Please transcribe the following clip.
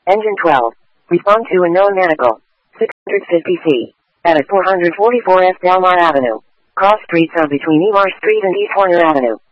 Engine 12. Respond to unknown medical. 650C. At 444 S. Delmar Avenue. Cross streets are between Emar Street and East Horner Avenue.